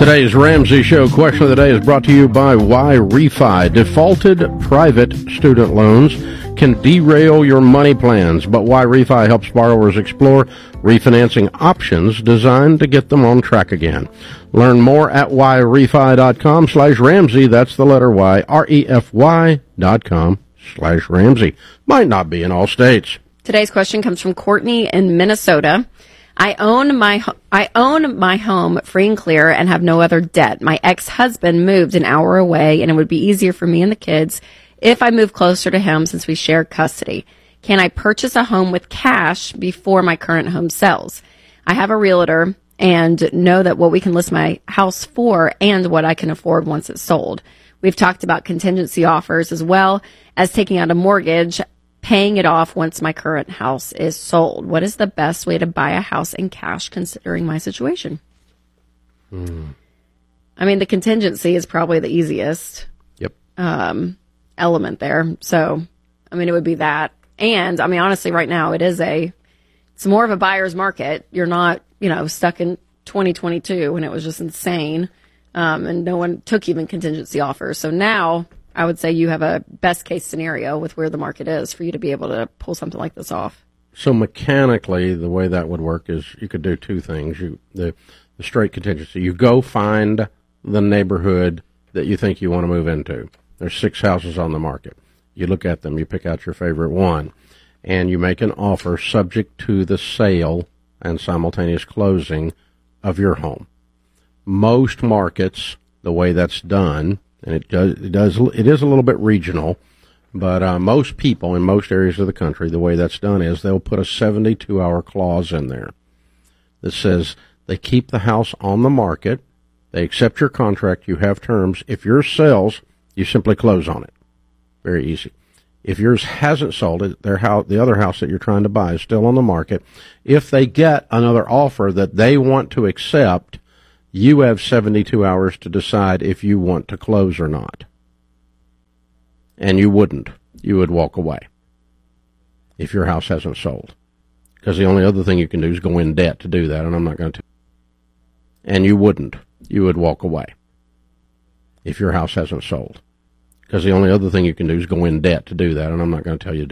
Today's Ramsey Show question of the day is brought to you by YRefy. Defaulted private student loans can derail your money plans, but YRefy helps borrowers explore refinancing options designed to get them on track again. Learn more at yrefy.com/Ramsey. That's the letter Y, REFY.com/Ramsey. Might not be in all states. Today's question comes from Courtney in Minnesota. I own my home free and clear and have no other debt. My ex-husband moved an hour away, and it would be easier for me and the kids if I move closer to him since we share custody. Can I purchase a home with cash before my current home sells? I have a realtor and know that what we can list my house for and what I can afford once it's sold. We've talked about contingency offers as well as taking out a mortgage, paying it off once my current house is sold. What is the best way to buy a house in cash considering my situation? I mean, the contingency is probably the easiest element there. So, I mean, it would be that. And, I mean, honestly, right now, it's more of a buyer's market. You're not, stuck in 2022 when it was just insane. And no one took even contingency offers. So now I would say you have a best case scenario with where the market is for you to be able to pull something like this off. So mechanically, the way that would work is you could do two things. The straight contingency. You go find the neighborhood that you think you want to move into. There's 6 houses on the market. You look at them, you pick out your favorite one, and you make an offer subject to the sale and simultaneous closing of your home. Most markets, the way that's done, and it is a little bit regional, but most people in most areas of the country, the way that's done is they'll put a 72-hour clause in there that says they keep the house on the market, they accept your contract, you have terms. If yours sells, you simply close on it. Very easy. If yours hasn't sold, the other house that you're trying to buy is still on the market. If they get another offer that they want to accept, you have 72 hours to decide if you want to close or not. And you wouldn't. You would walk away if your house hasn't sold. Because the only other thing you can do is go in debt to do that, and I'm not going to. And you wouldn't. You would walk away if your house hasn't sold. Because the only other thing you can do is go in debt to do that, and I'm not going to tell you to do